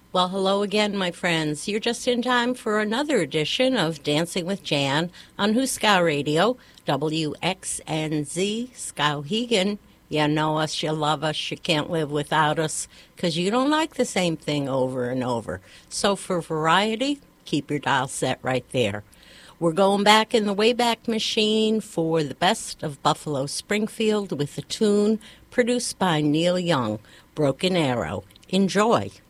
Well, hello again, my friends. You're just in time for another edition of Dancing with Jan on Huskow Radio, WXNZ, Skowhegan. You know us, you love us, you can't live without us, 'cause you don't like the same thing over and over. So for variety, keep your dial set right there. We're going back in the Wayback Machine for the best of Buffalo Springfield with a tune produced by Neil Young, Broken Arrow. Enjoy.